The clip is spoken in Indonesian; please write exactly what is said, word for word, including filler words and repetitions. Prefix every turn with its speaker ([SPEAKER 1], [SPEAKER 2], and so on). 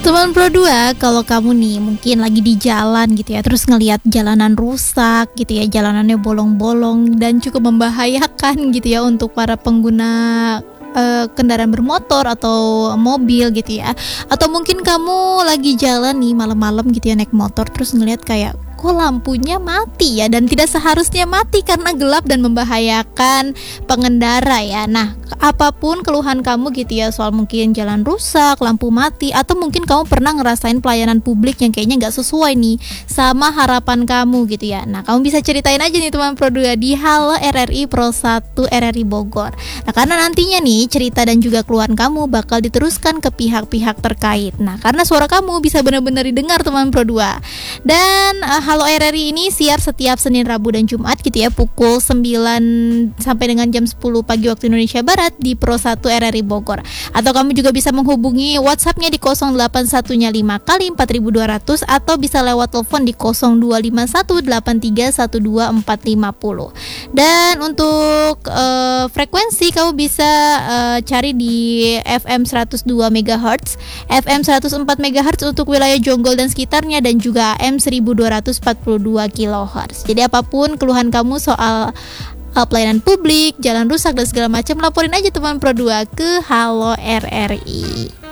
[SPEAKER 1] Teman Pro dua, kalau kamu nih mungkin lagi di jalan gitu ya, terus ngelihat jalanan rusak gitu ya, jalanannya bolong-bolong dan cukup membahayakan gitu ya untuk para pengguna uh, kendaraan bermotor atau mobil gitu ya. Atau mungkin kamu lagi jalan nih malam-malam gitu ya naik motor, terus ngelihat kayak kok lampunya mati ya, dan tidak seharusnya mati karena gelap dan membahayakan pengendara ya. Nah, apapun keluhan kamu gitu ya soal mungkin jalan rusak, lampu mati, atau mungkin kamu pernah ngerasain pelayanan publik yang kayaknya nggak sesuai nih sama harapan kamu gitu ya. Nah, kamu bisa ceritain aja nih teman Pro dua di Halo R R I Pro satu R R I Bogor. Nah, karena nantinya nih cerita dan juga keluhan kamu bakal diteruskan ke pihak-pihak terkait. Nah, karena suara kamu bisa benar-benar didengar teman Pro dua. Dan uh, Halo R R I ini siar setiap Senin, Rabu, dan Jumat gitu ya, pukul sembilan sampai dengan jam sepuluh pagi waktu Indonesia Barat di Pro satu R R I Bogor. Atau kamu juga bisa menghubungi WhatsApp-nya di nol delapan satu lima kali empat ribu dua ratus, atau bisa lewat telepon di nol dua lima satu delapan tiga satu dua empat lima nol. Dan untuk uh, frekuensi kamu bisa uh, cari di F M seratus dua megahertz, F M seratus empat megahertz untuk wilayah Jonggol dan sekitarnya, dan juga A M seribu dua ratus empat puluh dua kilohertz. Jadi apapun keluhan kamu soal uh, pelayanan publik, jalan rusak dan segala macam, laporin aja teman Pro dua ke Halo R R I.